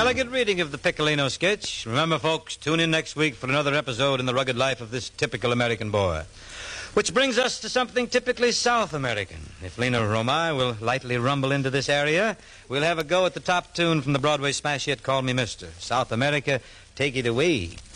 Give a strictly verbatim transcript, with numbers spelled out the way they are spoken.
elegant reading of the Piccolino sketch. Remember, folks, tune in next week for another episode in the rugged life of this typical American boy. Which brings us to something typically South American. If Lena Romay will lightly rumble into this area, we'll have a go at the top tune from the Broadway smash hit Call Me Mister. South America, take it away.